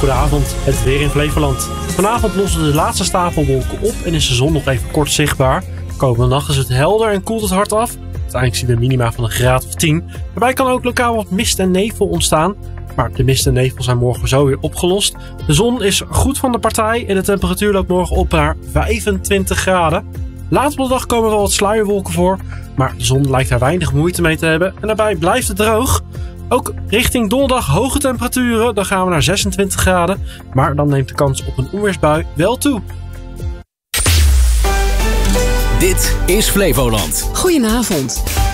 Goedenavond, het weer in Flevoland. Vanavond lossen de laatste stapelwolken op en is de zon nog even kort zichtbaar. Komende nacht is het helder en koelt het hard af. Uiteindelijk zien we minima van een graad of 10. Daarbij kan ook lokaal wat mist en nevel ontstaan. Maar de mist en nevel zijn morgen zo weer opgelost. De zon is goed van de partij en de temperatuur loopt morgen op naar 25 graden. Later op de dag komen er wel wat sluierwolken voor. Maar de zon lijkt daar weinig moeite mee te hebben. En daarbij blijft het droog. Ook richting donderdag hoge temperaturen. Dan gaan we naar 26 graden. Maar dan neemt de kans op een onweersbui wel toe. Dit is Flevoland. Goedenavond.